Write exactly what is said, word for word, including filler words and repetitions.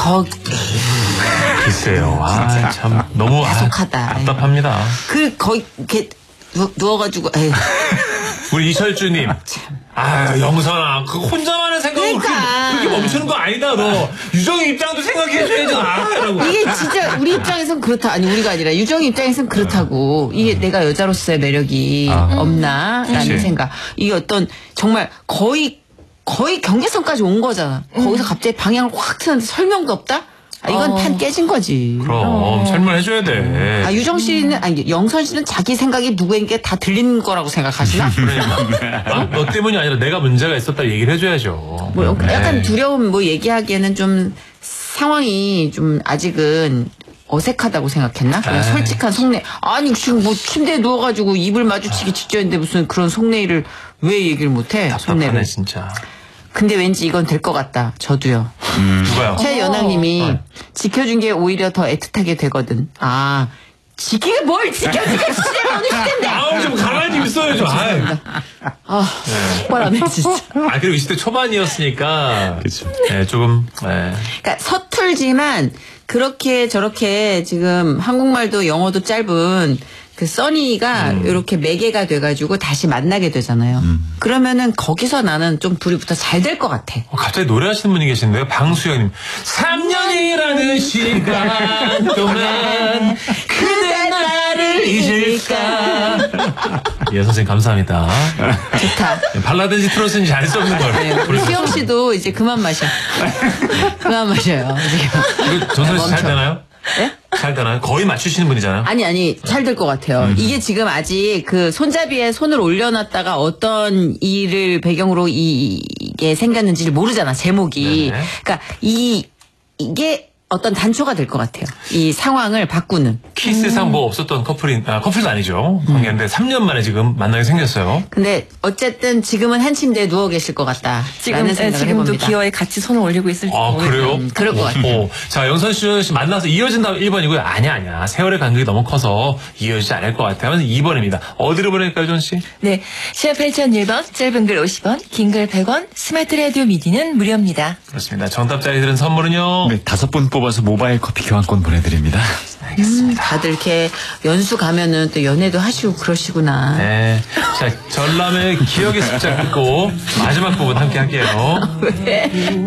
거 글쎄요. 아, 참 너무 야속하다. 아, 답답합니다. 그 거의 이렇게 누, 누워가지고 에이. 우리 이철주님. 아, 영선아, 그 혼자만의 생각으로 그러니까. 그렇게, 그렇게 멈추는 거 아니다, 너. 유정이 입장도 생각해줘야죠, 아, 이게 진짜 우리 입장에선 그렇다. 아니 우리가 아니라 유정이 입장에선 그렇다고. 이게 내가 여자로서의 매력이 아. 없나라는 그치. 생각. 이게 어떤 정말 거의 거의 경계선까지 온 거잖아. 거기서 갑자기 방향을 확 트는데 설명도 없다? 아, 이건 어. 판 깨진 거지. 그럼, 어. 설명해줘야 돼. 아, 유정 씨는, 아니, 영선 씨는 자기 생각이 누구에게 다 들리는 거라고 생각하시나? 그러니까. 너, 너 때문이 아니라 내가 문제가 있었다 얘기를 해줘야죠. 뭐, 약간 네. 두려움 뭐 얘기하기에는 좀 상황이 좀 아직은 어색하다고 생각했나? 그냥 에이. 솔직한 속내. 아니, 지금 뭐 침대에 누워가지고 입을 마주치기 직전인데 무슨 그런 속내를 왜 얘기를 못해? 답답하네, 속내를. 진짜. 근데 왠지 이건 될 것 같다. 저도요. 누가요? 최연아님이 어. 지켜준 게 오히려 더 애틋하게 되거든. 아, 지키게 뭘 지켜주게 시대는 어느 시대인데. 아우, 좀 가만히 있어야죠. 아이. 아, 뻔하네 진짜. 아, 그리고 이십 대 초반이었으니까. 그쵸. 네, 조금, 네. 그러니까 서툴지만 그렇게 저렇게 지금 한국말도 영어도 짧은 그 써니가 음. 이렇게 매개가 돼가지고 다시 만나게 되잖아요. 음. 그러면은 거기서 나는 좀 둘이 붙어 잘 될 것 같아. 어, 갑자기 노래하시는 분이 계신데요. 방수영님. 삼 년이라는 시간 동안 그대 나를 잊을까. 예, 선생님 감사합니다. 좋다. 발라든지 트로트인지 알 수 없는 걸. 네, 우리 수영 씨도 이제 그만 마셔. 그만 마셔요. 지금. 이거 전선 씨 잘 멈춰. 되나요? 네? 잘 되나요? 거의 맞추시는 분이잖아요. 아니 아니 잘 될 것 같아요. 음. 이게 지금 아직 그 손잡이에 손을 올려놨다가 어떤 일을 배경으로 이, 이게 생겼는지를 모르잖아 제목이. 네네. 그러니까 이 이게 어떤 단초가 될 것 같아요. 이 상황을 바꾸는. 키스상 뭐 없었던 커플이, 아, 커플도 아니죠. 관계인데 삼 년 만에 지금 만나게 생겼어요. 근데 어쨌든 지금은 한 침대에 누워 계실 것 같다. 지금 라는 생각을 지금도 해봅니다. 기어에 같이 손을 올리고 있을지 아, 그래요? 음, 그럴 것 같아요. 오, 자, 영선 씨 만나서 이어진다면 일 번이고요. 아니야, 아니야. 세월의 간격이 너무 커서 이어지지 않을 것 같아요. 그래서 이 번입니다. 어디로 보낼까요, 전 씨? 네, 샵 팔공공일 번, 짧은 글 오십 원, 긴 글 백 원, 스마트 라디오 미디는 무료입니다. 그렇습니다. 정답자에 들은 선물은요. 네, 다섯 분 뽑아서 모바일 커피 교환권 보내드립니다. 음, 다들 이렇게 연수 가면은 또 연애도 하시고 그러시구나. 네. 자, 전람의 기억의 숫자 듣고 마지막 부분 함께 할게요. 왜?